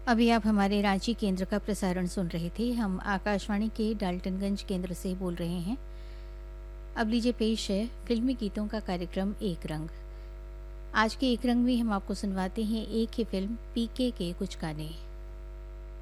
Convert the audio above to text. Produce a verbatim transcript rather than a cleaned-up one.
अभी आप हमारे रांची केंद्र का प्रसारण सुन रहे थे। हम आकाशवाणी के डाल्टनगंज केंद्र से बोल रहे हैं। अब लीजिए पेश है फिल्मी गीतों का कार्यक्रम एक रंग। आज के एक रंग में हम आपको सुनवाते हैं एक ही फिल्म पीके के कुछ गाने।